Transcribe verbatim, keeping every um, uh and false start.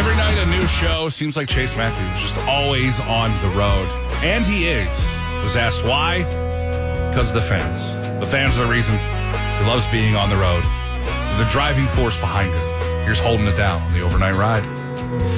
Every night a new show. Seems like Chase Matthews just always on the road. And he is. Was asked why? Because of the fans. The fans are the reason he loves being on the road. The driving force behind it. Here's holding it down on the overnight ride.